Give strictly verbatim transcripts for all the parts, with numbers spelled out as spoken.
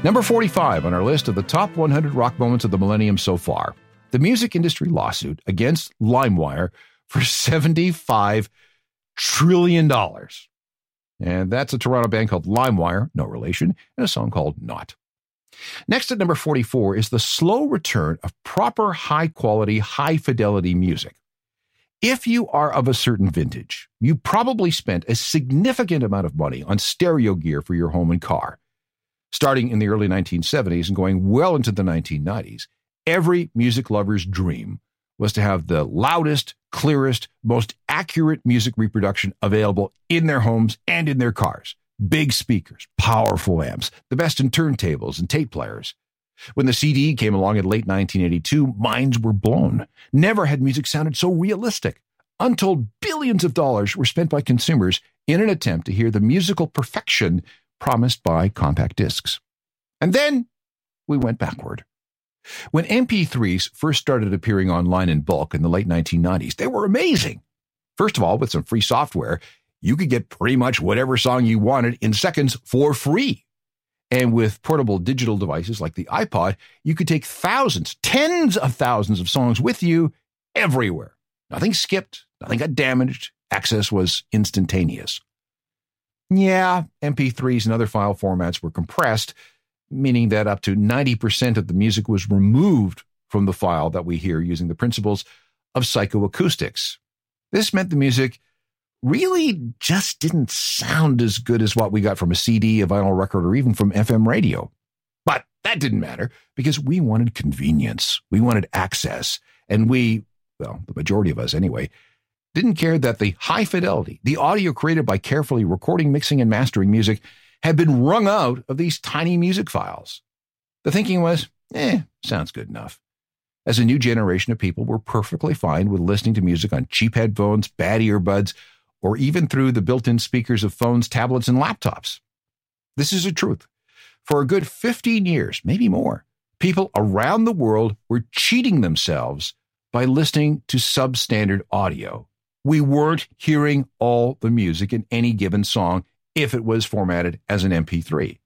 Number forty-five on our list of the top one hundred rock moments of the millennium so far, the music industry lawsuit against LimeWire for seventy-five trillion dollars. And that's a Toronto band called LimeWire, no relation, and a song called Not. Next at number forty-four is the slow return of proper high-quality, high-fidelity music. If you are of a certain vintage, you probably spent a significant amount of money on stereo gear for your home and car. Starting in the early nineteen seventies and going well into the nineteen nineties, every music lover's dream was to have the loudest, clearest, most accurate music reproduction available in their homes and in their cars. Big speakers, powerful amps, the best in turntables and tape players. When the C D came along in late nineteen eighty-two, minds were blown. Never had music sounded so realistic. Untold billions of dollars were spent by consumers in an attempt to hear the musical perfection promised by compact discs. And then we went backward. When M P threes first started appearing online in bulk in the late nineteen nineties, they were amazing. First of all, with some free software, you could get pretty much whatever song you wanted in seconds for free. And with portable digital devices like the iPod, you could take thousands, tens of thousands of songs with you everywhere. Nothing skipped, nothing got damaged. Access was instantaneous. Yeah, M P threes and other file formats were compressed, meaning that up to ninety percent of the music was removed from the file that we hear using the principles of psychoacoustics. This meant the music really just didn't sound as good as what we got from a C D, a vinyl record, or even from F M radio. But that didn't matter because we wanted convenience. We wanted access. And we, well, the majority of us anyway, didn't care that the high fidelity, the audio created by carefully recording, mixing, and mastering music had been wrung out of these tiny music files. The thinking was, eh, sounds good enough. As a new generation of people were perfectly fine with listening to music on cheap headphones, bad earbuds, or even through the built-in speakers of phones, tablets, and laptops. This is the truth. For a good fifteen years, maybe more, people around the world were cheating themselves by listening to substandard audio. We weren't hearing all the music in any given song if it was formatted as an M P three.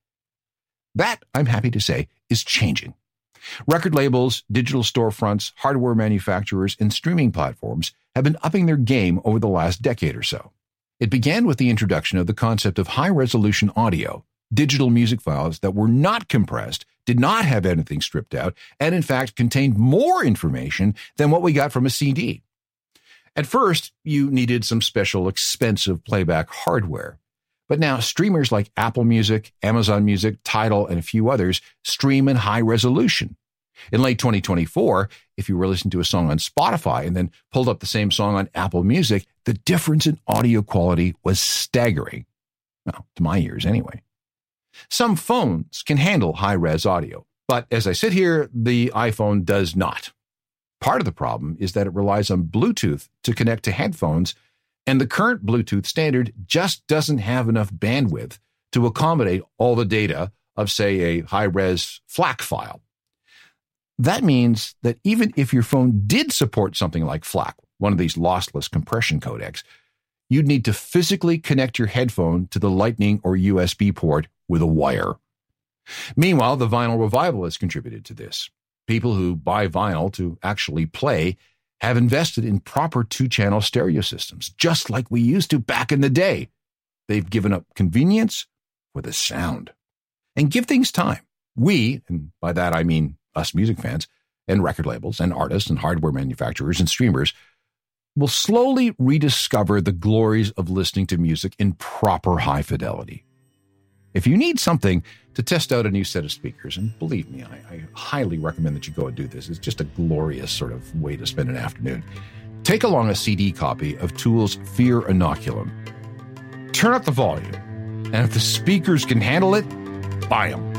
That, I'm happy to say, is changing. Record labels, digital storefronts, hardware manufacturers, and streaming platforms have been upping their game over the last decade or so. It began with the introduction of the concept of high-resolution audio, digital music files that were not compressed, did not have anything stripped out, and in fact contained more information than what we got from a C D. At first, you needed some special expensive playback hardware. But now streamers like Apple Music, Amazon Music, Tidal, and a few others stream in high resolution. In late twenty twenty-four, if you were listening to a song on Spotify and then pulled up the same song on Apple Music, the difference in audio quality was staggering. Well, to my ears anyway. Some phones can handle high-res audio, but as I sit here, the iPhone does not. Part of the problem is that it relies on Bluetooth to connect to headphones, and the current Bluetooth standard just doesn't have enough bandwidth to accommodate all the data of, say, a high-res FLAC file. That means that even if your phone did support something like FLAC, one of these lossless compression codecs, you'd need to physically connect your headphone to the Lightning or U S B port with a wire. Meanwhile, the vinyl revival has contributed to this. People who buy vinyl to actually play have invested in proper two-channel stereo systems, just like we used to back in the day. They've given up convenience for the sound. And give things time. We, and by that I mean us music fans, and record labels, and artists, and hardware manufacturers, and streamers, will slowly rediscover the glories of listening to music in proper high fidelity. If you need something to test out a new set of speakers, and believe me, I, I highly recommend that you go and do this. It's just a glorious sort of way to spend an afternoon. Take along a C D copy of Tool's Fear Inoculum. Turn up the volume, and if the speakers can handle it, buy them.